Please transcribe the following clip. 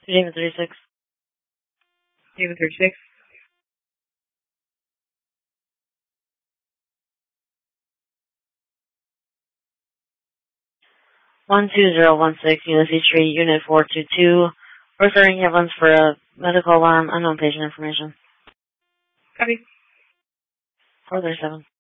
David 36. David 36. Ulysses Tree, Unit 422, referring Evans for a medical alarm, unknown patient information. Copy. 437.